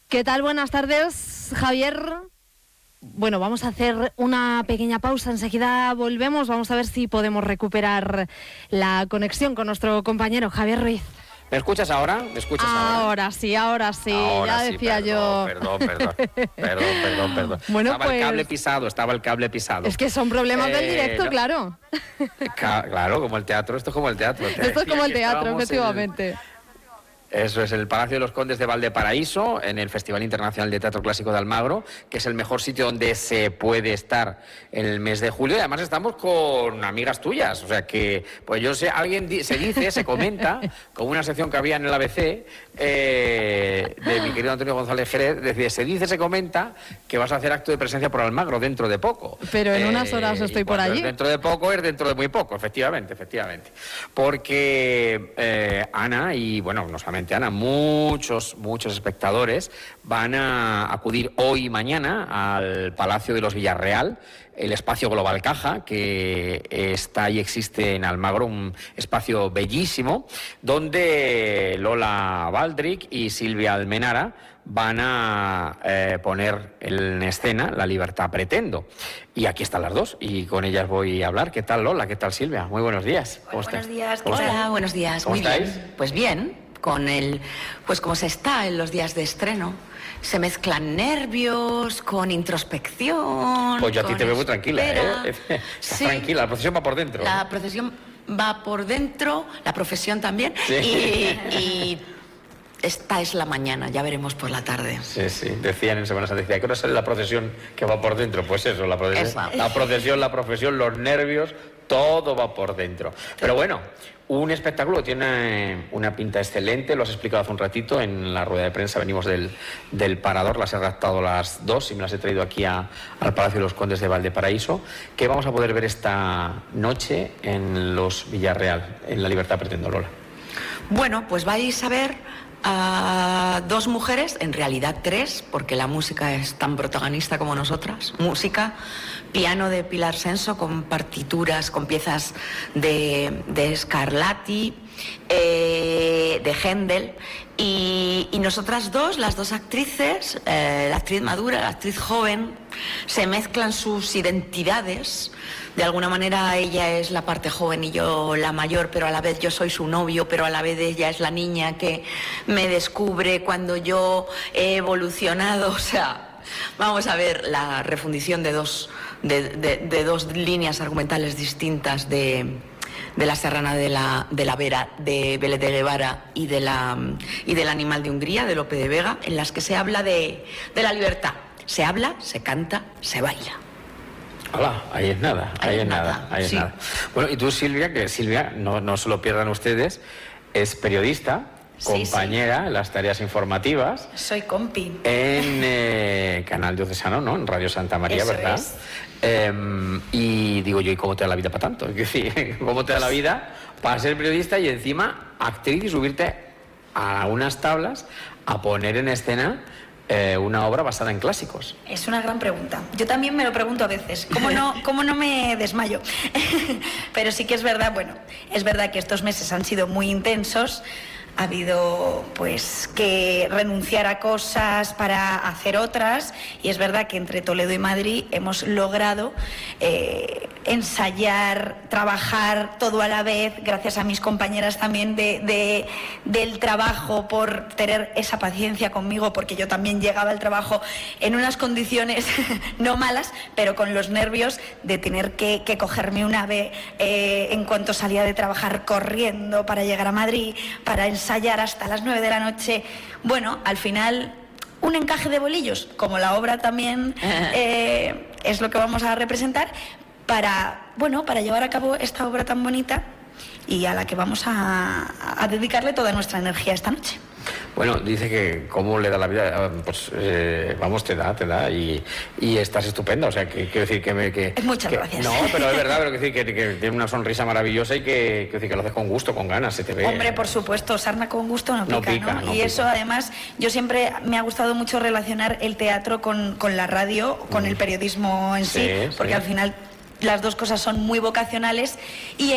¿Qué tal? Buenas tardes, Javier. Bueno, vamos a hacer una pequeña pausa, enseguida volvemos, vamos a ver si podemos recuperar la conexión con nuestro compañero Javier Ruiz. ¿Me escuchas ahora? ¿Me escuchas ahora? Ahora sí, ya sí, decía yo. Perdón. Bueno, estaba el cable pisado. Es que son problemas del directo, no. claro. Claro, como el teatro, esto es como el teatro. Esto es como el teatro, efectivamente. Eso es el Palacio de los Condes de Valparaíso, en el Festival Internacional de Teatro Clásico de Almagro, que es el mejor sitio donde se puede estar en el mes de julio. Y además estamos con amigas tuyas, o sea que, pues yo sé, se comenta, como una sección que había en el ABC, de mi querido Antonio González Jerez, se comenta que vas a hacer acto de presencia por Almagro dentro de poco. Pero en unas horas estoy por allí. Dentro de poco es dentro de muy poco, efectivamente. Porque Ana y, bueno, no solamente Ana, muchos espectadores van a acudir hoy y mañana al Palacio de los Villarreal, el espacio Global Caja, que está y existe en Almagro, un espacio bellísimo, donde Lola Baldric y Silvia Almenara van a poner en escena La Libertad Pretendo. Y aquí están las dos, y con ellas voy a hablar. ¿Qué tal, Lola? ¿Qué tal, Silvia? Muy buenos días. ¿Cómo estás? Buenos días. Hola, buenos días. ¿Cómo estáis? Bien. Pues bien, pues como se está en los días de estreno, se mezclan nervios con introspección. Pues yo a ti te veo muy tranquila, ¿eh? Sí. Tranquila, la procesión va por dentro. La procesión va por dentro, la profesión también, sí. y esta es la mañana, ya veremos por la tarde. Sí, decían en Semana Santa, ¿qué hora sale la procesión que va por dentro? Pues eso, la procesión, la profesión, los nervios, todo va por dentro. Pero bueno, un espectáculo tiene una pinta excelente, lo has explicado hace un ratito en la rueda de prensa, venimos del Parador, las he adaptado las dos y me las he traído aquí al Palacio de los Condes de Valparaíso, que vamos a poder ver esta noche en los Villarreal, en La Libertad Pretendo, Lola. Bueno, pues vais a ver a dos mujeres, en realidad tres, porque la música es tan protagonista como nosotras. Música, piano de Pilar Senso con partituras, con piezas de Scarlatti, de Händel, y nosotras dos, las dos actrices, la actriz madura, la actriz joven, se mezclan sus identidades. De alguna manera ella es la parte joven y yo la mayor, pero a la vez yo soy su novio, pero a la vez ella es la niña que me descubre cuando yo he evolucionado. O sea, vamos a ver la refundición de dos líneas argumentales distintas de La Serrana de la Vera, de Vélez de Guevara y del Animal de Hungría, de Lope de Vega, en las que se habla de la libertad. Se habla, se canta, se baila. Hola, ahí es nada. Bueno, y tú, Silvia, que Silvia, no se lo pierdan ustedes, es periodista, compañera en las tareas informativas. Soy compi. En Canal Diocesano, ¿no? En Radio Santa María, eso ¿verdad? Es. Y digo yo, ¿y cómo te da la vida para tanto? Es decir, ¿cómo te da la vida para ser periodista y encima actriz y subirte a unas tablas a poner en escena una obra basada en clásicos? Es una gran pregunta. Yo también me lo pregunto a veces. ¿Cómo no me desmayo? Pero sí que es verdad, es verdad que estos meses han sido muy intensos. Ha habido pues que renunciar a cosas para hacer otras, y es verdad que entre Toledo y Madrid hemos logrado ensayar, trabajar todo a la vez, gracias a mis compañeras también del trabajo, por tener esa paciencia conmigo, porque yo también llegaba al trabajo en unas condiciones no malas, pero con los nervios de tener que cogerme un ave en cuanto salía de trabajar corriendo para llegar a Madrid, para ensayar hasta las 9 de la noche. Bueno, al final un encaje de bolillos, como la obra también es lo que vamos a representar, para llevar a cabo esta obra tan bonita y a la que vamos a dedicarle toda nuestra energía esta noche. Bueno, dice que cómo le da la vida, pues vamos, te da y estás estupenda, o sea, que quiero decir que muchas gracias. No, pero es verdad, pero quiero decir que tiene una sonrisa maravillosa y que lo haces con gusto, con ganas, se te ve. Hombre, por supuesto, sarna con gusto no pica, ¿no? Y eso, además, yo siempre me ha gustado mucho relacionar el teatro con la radio, con el periodismo en sí, porque al final las dos cosas son muy vocacionales y